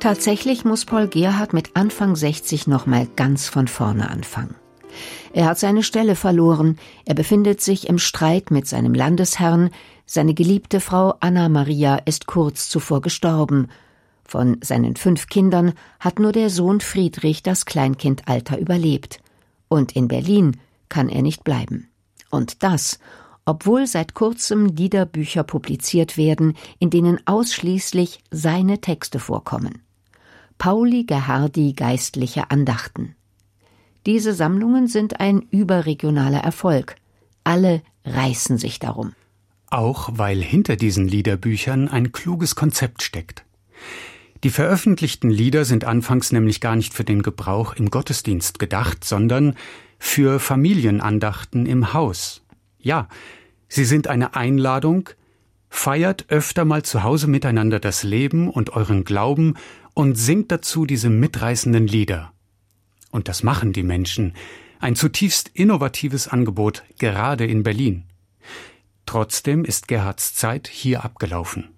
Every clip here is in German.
Tatsächlich muss Paul Gerhardt mit Anfang 60 nochmal ganz von vorne anfangen. Er hat seine Stelle verloren, er befindet sich im Streit mit seinem Landesherrn, seine geliebte Frau Anna Maria ist kurz zuvor gestorben. Von seinen 5 Kindern hat nur der Sohn Friedrich das Kleinkindalter überlebt. Und in Berlin kann er nicht bleiben. Und das, obwohl seit kurzem Liederbücher publiziert werden, in denen ausschließlich seine Texte vorkommen. Pauli Gerhardi geistliche Andachten. Diese Sammlungen sind ein überregionaler Erfolg. Alle reißen sich darum. Auch weil hinter diesen Liederbüchern ein kluges Konzept steckt. Die veröffentlichten Lieder sind anfangs nämlich gar nicht für den Gebrauch im Gottesdienst gedacht, sondern für Familienandachten im Haus. Ja, sie sind eine Einladung, feiert öfter mal zu Hause miteinander das Leben und euren Glauben und singt dazu diese mitreißenden Lieder. Und das machen die Menschen. Ein zutiefst innovatives Angebot, gerade in Berlin. Trotzdem ist Gerhardts Zeit hier abgelaufen.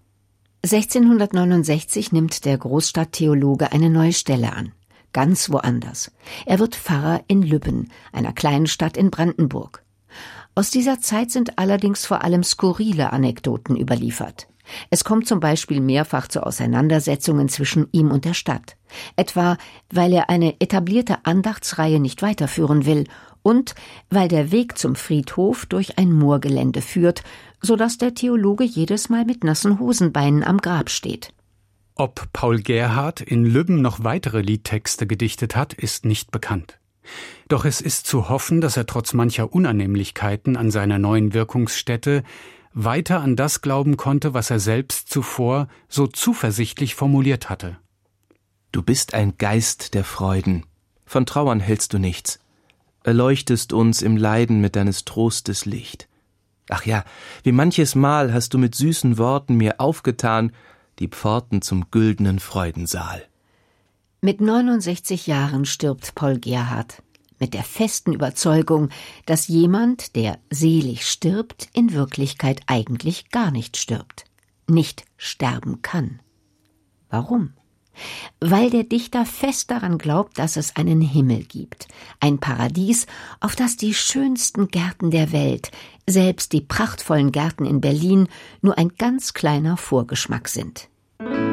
1669 nimmt der Großstadttheologe eine neue Stelle an. Ganz woanders. Er wird Pfarrer in Lübben, einer kleinen Stadt in Brandenburg. Aus dieser Zeit sind allerdings vor allem skurrile Anekdoten überliefert. Es kommt zum Beispiel mehrfach zu Auseinandersetzungen zwischen ihm und der Stadt. Etwa, weil er eine etablierte Andachtsreihe nicht weiterführen will und weil der Weg zum Friedhof durch ein Moorgelände führt, sodass der Theologe jedes Mal mit nassen Hosenbeinen am Grab steht. Ob Paul Gerhardt in Lübben noch weitere Liedtexte gedichtet hat, ist nicht bekannt. Doch es ist zu hoffen, dass er trotz mancher Unannehmlichkeiten an seiner neuen Wirkungsstätte weiter an das glauben konnte, was er selbst zuvor so zuversichtlich formuliert hatte. Du bist ein Geist der Freuden, von Trauern hältst du nichts, erleuchtest uns im Leiden mit deines Trostes Licht. Ach ja, wie manches Mal hast du mit süßen Worten mir aufgetan, die Pforten zum güldenen Freudensaal. Mit 69 Jahren stirbt Paul Gerhardt, mit der festen Überzeugung, dass jemand, der selig stirbt, in Wirklichkeit eigentlich gar nicht stirbt, nicht sterben kann. Warum? Weil der Dichter fest daran glaubt, dass es einen Himmel gibt, ein Paradies, auf das die schönsten Gärten der Welt, selbst die prachtvollen Gärten in Berlin, nur ein ganz kleiner Vorgeschmack sind.